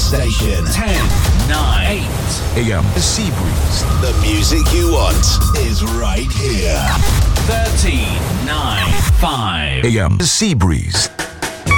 station. 10, 9, 8 AM. The Sea Breeze. The music you want is right here. 13, 9, 5 AM. The Sea Breeze.